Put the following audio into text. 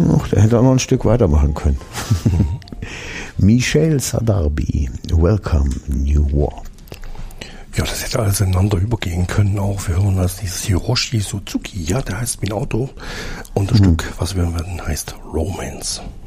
Ach, der hätte auch noch ein Stück weitermachen können. Michel Sadarbi, Welcome New World. Ja, das hätte alles ineinander übergehen können auch. Wir hören das, dieses Hiroshi Suzuki, ja, der heißt wie ein Auto. Und das Stück, was wir werden, heißt Romance.